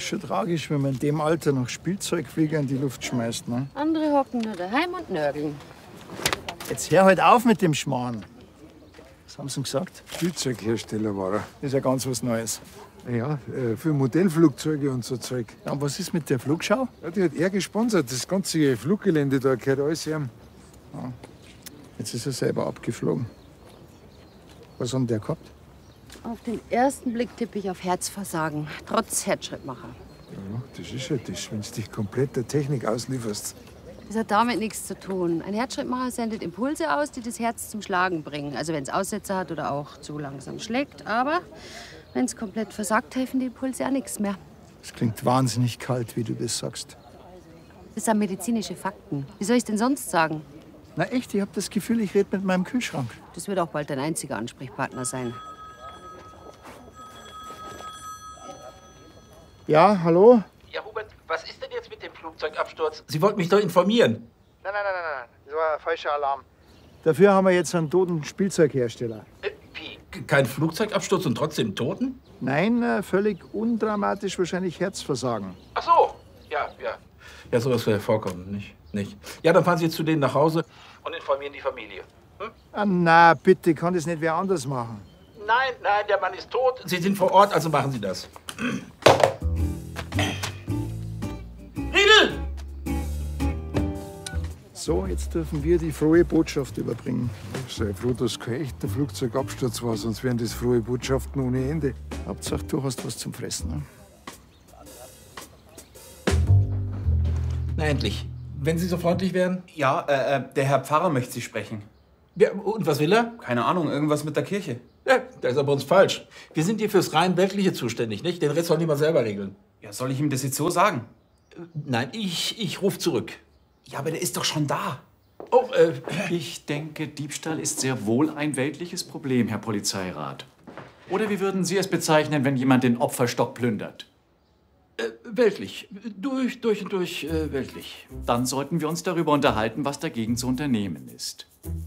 schon tragisch, wenn man in dem Alter noch Spielzeugflieger in die Luft schmeißt. Ne? Andere hocken nur daheim und nörgeln. Jetzt hör halt auf mit dem Schmarrn. Was haben Sie denn gesagt? Spielzeughersteller war er. Das ist ja ganz was Neues. Ja, für Modellflugzeuge und so Zeug. Ja, und was ist mit der Flugschau? Ja, die hat er gesponsert. Das ganze Fluggelände da gehört alles ihm. Ja. Jetzt ist er selber abgeflogen. Was hat denn der gehabt? Auf den ersten Blick tippe ich auf Herzversagen, trotz Herzschrittmacher. Ja, das ist halt das, wenn du dich komplett der Technik auslieferst. Das hat damit nichts zu tun. Ein Herzschrittmacher sendet Impulse aus, die das Herz zum Schlagen bringen. Also wenn es Aussetzer hat oder auch zu langsam schlägt. Aber wenn es komplett versagt, helfen die Impulse auch nichts mehr. Das klingt wahnsinnig kalt, wie du das sagst. Das sind medizinische Fakten. Wie soll ich denn sonst sagen? Na echt, ich habe das Gefühl, ich rede mit meinem Kühlschrank. Das wird auch bald dein einziger Ansprechpartner sein. Ja, hallo? Ja, Hubert, was ist denn jetzt mit dem Flugzeugabsturz? Sie wollten mich doch informieren. Nein. Das war ein falscher Alarm. Dafür haben wir jetzt einen toten Spielzeughersteller. Wie? Kein Flugzeugabsturz und trotzdem Toten? Nein, völlig undramatisch, wahrscheinlich Herzversagen. Ach so. Ja. Ja, sowas wäre vorkommen, nicht? Ja, dann fahren Sie jetzt zu denen nach Hause und informieren die Familie. Hm? Ah, na, bitte, kann das nicht wer anders machen? Nein, der Mann ist tot. Sie sind vor Ort, also machen Sie das. Riedel! So, jetzt dürfen wir die frohe Botschaft überbringen. Sei froh, dass kein echter Flugzeugabsturz war, sonst wären das frohe Botschaften ohne Ende. Hauptsache, du hast was zum Fressen. Ne? Na, endlich. Wenn Sie so freundlich wären. Ja, der Herr Pfarrer möchte Sie sprechen. Ja, und was will er? Keine Ahnung, irgendwas mit der Kirche. Ja, da ist er bei uns falsch. Wir sind hier fürs rein Weltliche zuständig, nicht? Den Rest soll niemand selber regeln. Ja, soll ich ihm das jetzt so sagen? Nein, ich rufe zurück. Ja, aber der ist doch schon da. Oh, Ich denke, Diebstahl ist sehr wohl ein weltliches Problem, Herr Polizeirat. Oder wie würden Sie es bezeichnen, wenn jemand den Opferstock plündert? weltlich. Durch und durch weltlich. Dann sollten wir uns darüber unterhalten, was dagegen zu unternehmen ist.